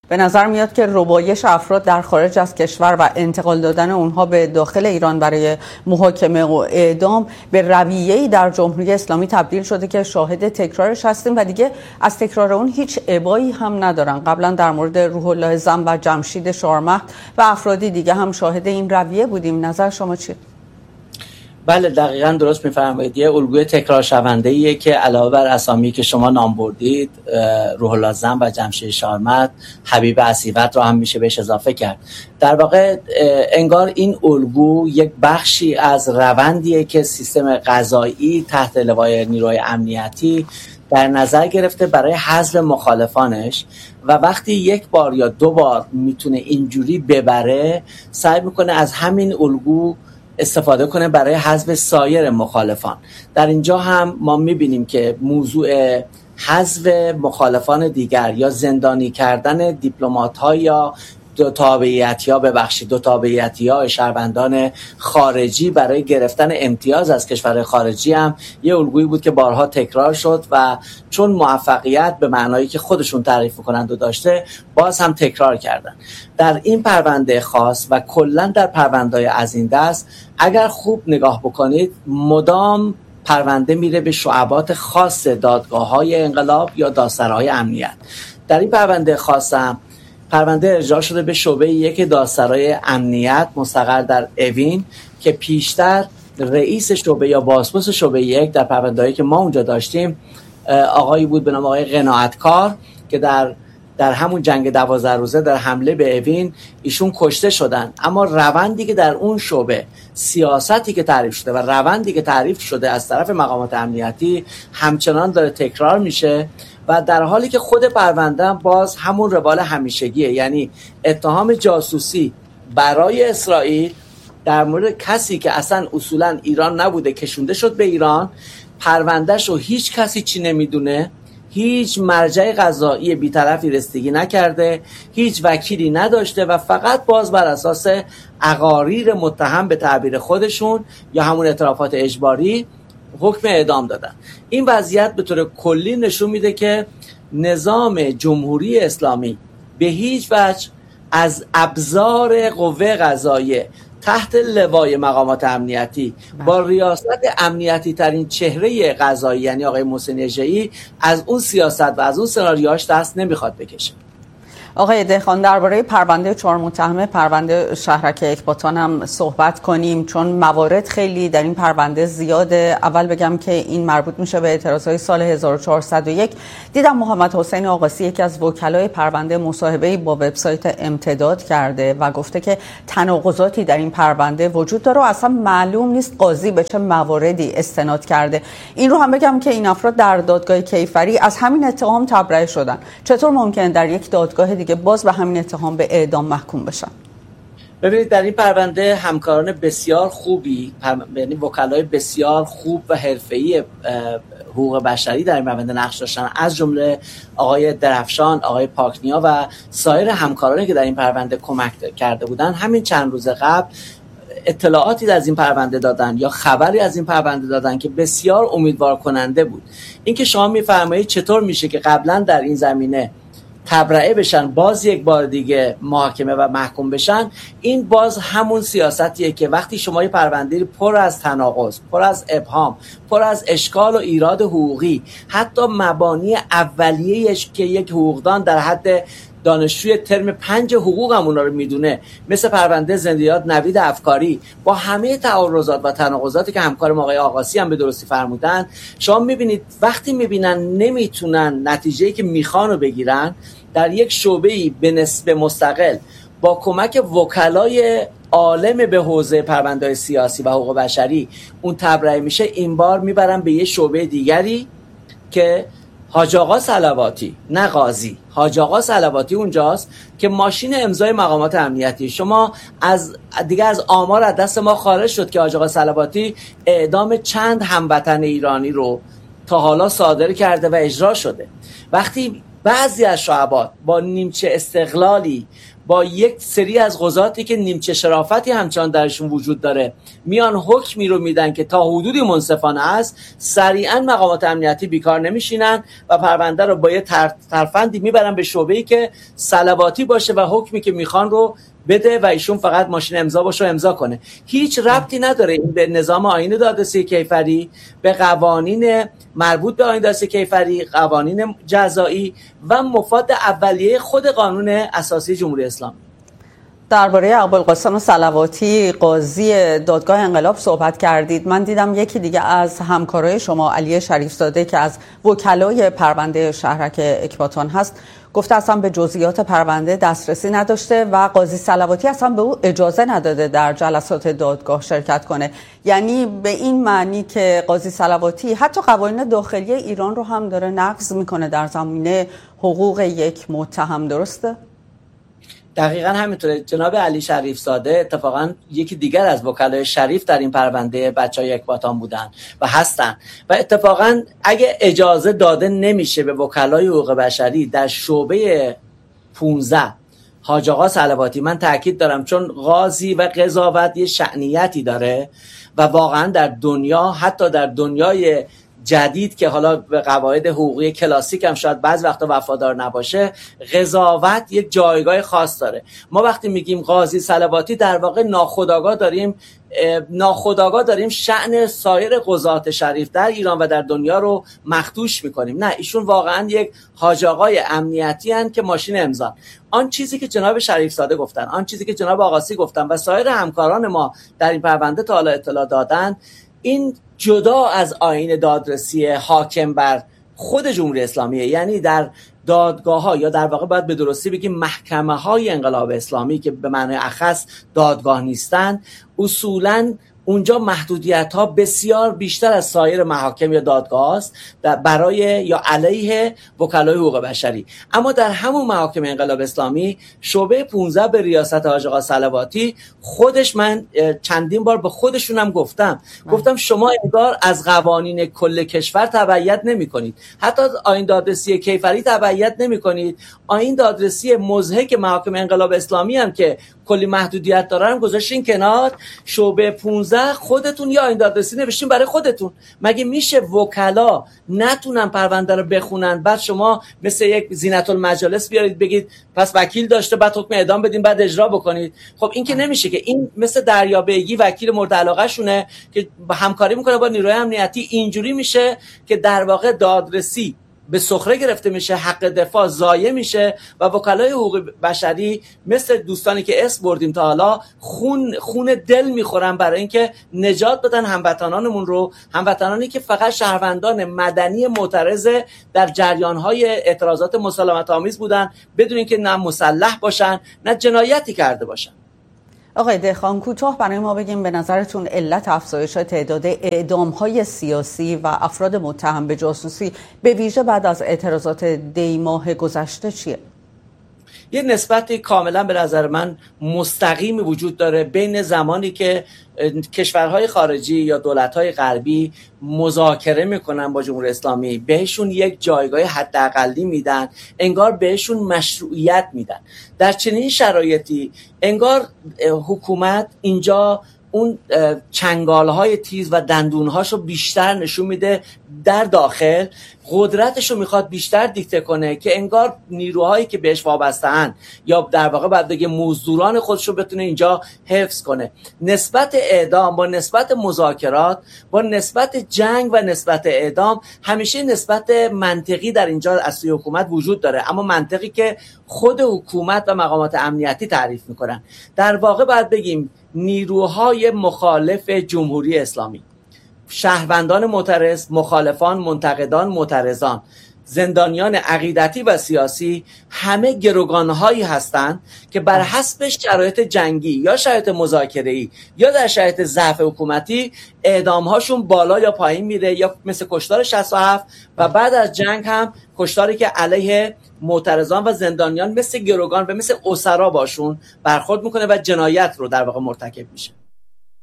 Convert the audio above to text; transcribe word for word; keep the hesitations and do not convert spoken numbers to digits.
به نظر میاد که ربایش افراد در خارج از کشور و انتقال دادن اونها به داخل ایران برای محاکمه و اعدام به رویه‌ای در جمهوری اسلامی تبدیل شده که شاهد تکرارش هستیم و دیگه از تکرار اون هیچ ابایی هم ندارن. قبلا در مورد روح الله زن و جمشید شارمهد و افرادی دیگه هم شاهد این رویه بودیم. نظر شما چیه؟ بله دقیقاً درست می‌فرمایید. یه الگوی تکرار شونده‌ایه که علاوه بر اسامی که شما نام بردید، روح الله زن و جمشید شارمهد، حبیب اسیوط رو هم میشه بهش اضافه کرد. در واقع انگار این الگو یک بخشی از روندیه که سیستم قضایی تحت لوای نیروهای امنیتی در نظر گرفته برای حذف مخالفانش و وقتی یک بار یا دو بار میتونه اینجوری ببره، سعی میکنه از همین الگو استفاده کنه برای حذف سایر مخالفان. در اینجا هم ما میبینیم که موضوع حذف مخالفان دیگر یا زندانی کردن دیپلمات‌ها یا دو تابعیتی‌ها ببخشید دو تابعیتی‌ها شهروندان خارجی برای گرفتن امتیاز از کشور خارجی هم یه الگویی بود که بارها تکرار شد و چون موفقیت به معنایی که خودشون تعریف می‌کنند و داشته، باز هم تکرار کردن. در این پرونده خاص و کلاً در پرونده‌های از این دست اگر خوب نگاه بکنید، مدام پرونده میره به شعبات خاص دادگاه‌های انقلاب یا دادسرای امنیت. در این پرونده خاص هم پرونده ارجاع شده به شعبه یک دادسرای امنیت مستقر در اوین که پیشتر رئیس شعبه یا بازپرس شعبه یک در پرونده‌ای که ما اونجا داشتیم آقایی بود به نام آقای قناعتکار که در در همون جنگ دوازده روزه در حمله به اوین ایشون کشته شدن. اما روندی که در اون شعبه، سیاستی که تعریف شده و روندی که تعریف شده از طرف مقامات امنیتی همچنان داره تکرار میشه و در حالی که خود پرونده باز همون روال همیشگیه، یعنی اتهام جاسوسی برای اسرائیل در مورد کسی که اصلا اصولا ایران نبوده کشونده شد به ایران. پروندهش رو هیچ کسی چی نمیدونه، هیچ مرجع قضایی بی‌طرفی رسیدگی نکرده، هیچ وکیلی نداشته و فقط باز بر اساس اقاریر متهم به تعبیر خودشون یا همون اعترافات اجباری حکم اعدام دادن. این وضعیت به طور کلی نشون میده که نظام جمهوری اسلامی به هیچ وجه از ابزار قوه قضاییه تحت لوای مقامات امنیتی با ریاست امنیتی ترین چهره قضایی یعنی آقای محسن اژه‌ای از اون سیاست و از اون سناریوهاش دست نمیخواد بکشه. آقای دهقان، درباره پرونده چهار متهم پرونده شهرک اکباتان هم صحبت کنیم چون موارد خیلی در این پرونده زیاده. اول بگم که این مربوط میشه به اعتراضهای سال هزار و چهارصد و یک. دیدم محمد حسین آقاسی یکی از وکلای پرونده مصاحبه‌ای با وبسایت امتداد کرده و گفته که تناقضاتی در این پرونده وجود داره و اصلا معلوم نیست قاضی به چه مواردی استناد کرده. این رو هم بگم که این افراد در دادگاه کیفری از همین اتهام تبرئه شدن. چطور ممکنه در یک دادگاه دیگه باز به همین اتهام به اعدام محکوم بشن؟ ببینید در این پرونده همکاران بسیار خوبی، یعنی وکلای بسیار خوب و حرفه‌ای حقوق بشری در این پرونده نقش داشتن، از جمله آقای درفشان، آقای پاکنیا و سایر همکارانی که در این پرونده کمک کرده بودن. همین چند روز قبل اطلاعاتی از این پرونده دادن یا خبری از این پرونده دادن که بسیار امیدوار کننده بود. این که شما میفرمایید چطور میشه که قبلا در این زمینه تبرئه بشن باز یک بار دیگه محاکمه و محکوم بشن، این باز همون سیاستیه که وقتی شما یه پرونده پر از تناقض، پر از ابهام، پر از اشکال و ایراد حقوقی، حتی مبانی اولیه‌اش که یک حقوقدان در حد دانشجوی ترم پنج حقوق هم اونا رو میدونه، مثل پرونده زندیات نوید افکاری، با همه تعارضات و تناقضاتی که همکار آقای آقاسی هم به درستی فرمودن، شما میبینید وقتی میبینن نمیتونن نتیجه‌ای که میخوان رو بگیرن، در یک شعبه‌ای به نسبه مستقل با کمک وکلای عالم به حوزه پرونده‌های سیاسی و حقوق بشری اون تبرئه میشه، این بار میبرن به یه شعبه دیگری که حاج آقا صلواتی، نه قاضی، حاج آقا صلواتی اونجاست که ماشین امضای مقامات امنیتی. شما از دیگه از آمار از دست ما خارج شد که حاج آقا صلواتی اعدام چند هموطن ایرانی رو تا حالا صادر کرده و اجرا شده. وقتی بعضی از شعبات با نیمچه استقلالی، با یک سری از قضاتی که نیمچه شرافتی همچنان درشون وجود داره، میان حکمی رو میدن که تا حدودی منصفانه است، سریعا مقامات امنیتی بیکار نمیشینن و پرونده رو با یه ترفندی میبرن به شعبه‌ای که صلواتی باشه و حکمی که میخوان رو بده و ایشون فقط ماشین امضا باشه و امضا کنه. هیچ ربطی نداره این به نظام آیین دادرسی کیفری، به قوانین مربوط به آیین دادرسی کیفری، قوانین جزایی و مفاد اولیه خود قانون اساسی جمهوری اسلامی. درباره ابوالقاسم صلواتی قاضی دادگاه انقلاب صحبت کردید. من دیدم یکی دیگه از همکارای شما، علی شریفزاده که از وکلای پرونده شهرک اکباتان هست، گفته اصلا به جزئیات پرونده دسترسی نداشته و قاضی صلواتی اصلا به او اجازه نداده در جلسات دادگاه شرکت کنه. یعنی به این معنی که قاضی صلواتی حتی قوانین داخلی ایران رو هم داره نقض میکنه در زمینه حقوق یک متهم، درسته؟ دقیقاً همینطوره جناب علی شریفزاده. اتفاقاً یکی دیگر از وکلای شریف در این پرونده بچهای اکباتان بودن و هستن و اتفاقاً اگه اجازه داده نمیشه به وکلای حقوق بشری در شعبه پانزده حاج آقا صلواتی، من تاکید دارم چون قاضی و قضاوت یه شأنیتی داره و واقعاً در دنیا، حتی در دنیای جدید که حالا به قواعد حقوقی کلاسیک هم شاید بعض وقتا وفادار نباشه، قضاوت یک جایگاه خاص داره. ما وقتی میگیم قاضی صلواتی در واقع ناخودآگاه داریم ناخودآگاه داریم شأن سایر قضات شریف در ایران و در دنیا رو مخدوش میکنیم. نه، ایشون واقعا یک حاج آقای امنیتی هستند که ماشین امضا. آن چیزی که جناب شریفزاده گفتن، آن چیزی که جناب آقاسی گفتن و سایر همکاران ما در این پرونده تا حالا اطلاع دادن، این جدا از آیین دادرسی حاکم بر خود جمهوری اسلامیه. یعنی در دادگاه ها، یا در واقع باید به درستی بگیم محکمه های انقلاب اسلامی که به معنی اخص دادگاه نیستند، اصولاً اونجا محدودیت ها بسیار بیشتر از سایر محاکم یا دادگاه است برای یا علیه وکلای حقوق بشری. اما در همون محاکم انقلاب اسلامی شعبه پانزده به ریاست حاج آقا صلواتی خودش، من چندین بار به خودشون هم گفتم گفتم شما انگار از قوانین کل کشور تبعیت نمی کنید، حتی از آیین دادرسی کیفری تبعیت نمی کنید. آیین دادرسی مضحک محاکم انقلاب اسلامی هم که کلی محدودیت دارن گذاشتین کنار، شعبه پانزده خودتون یا آیین دادرسی نوشتین برای خودتون. مگه میشه وکلا نتونن پرونده رو بخونن، بعد شما مثل یک زینت المجالس بیارید بگید پس وکیل داشته بعد حکم اعدام بدین بعد اجرا بکنید؟ خب این که نمیشه که. این مثل دریابیگی وکیل مورد علاقه شونه که همکاری میکنه با نیروی امنیتی. اینجوری میشه که در واقع دادرسی به سخره گرفته میشه، حق دفاع ضایع میشه و وکلای حقوق بشری مثل دوستانی که اسم بردیم تا حالا خون خون دل میخورن برای اینکه نجات بدن هموطنانمون رو، هموطنانی که فقط شهروندان مدنی معترض در جریانهای اعتراضات مسالمت آمیز بودن، بدون اینکه نه مسلح باشن نه جنایتی کرده باشن. آقای دهقان، کوتاه برای ما بگیم به نظرتون علت افزایش تعداد اعدام‌های سیاسی و افراد متهم به جاسوسی به ویژه بعد از اعتراضات دی ماه گذشته چیه؟ یه نسبتی کاملا به نظر من مستقیمی وجود داره بین زمانی که کشورهای خارجی یا دولت‌های غربی مذاکره میکنن با جمهوری اسلامی، بهشون یک جایگاه حداقلی میدن، انگار بهشون مشروعیت میدن. در چنین شرایطی انگار حکومت اینجا اون چنگال‌های تیز و دندون‌هاشو بیشتر نشون میده در داخل، قدرتشو میخواد بیشتر دیکته کنه که انگار نیروهایی که بهش وابسته‌اند یا در واقع بعد بگه مزدوران خودشو بتونه اینجا حفظ کنه. نسبت اعدام با نسبت مذاکرات، با نسبت جنگ و نسبت اعدام، همیشه نسبت منطقی در اینجا از سوی حکومت وجود داره، اما منطقی که خود حکومت و مقامات امنیتی تعریف میکنن. در واقع باید بگیم نیروهای مخالف جمهوری اسلامی، شهروندان معترض، مخالفان، منتقدان، معترضان، زندانیان عقیدتی و سیاسی، همه گروگانهایی هستند که بر حسب شرایط جنگی یا شرایط مذاکره‌ای یا در شرایط ضعف حکومتی اعدام‌هاشون بالا یا پایین میره، یا مثل کشتار شصت و هفت و بعد از جنگ هم کشتاری که علیه معترضان و زندانیان مثل گروگان و مثل اسرا باشون برخورد میکنه و جنایت رو در واقع مرتکب میشه.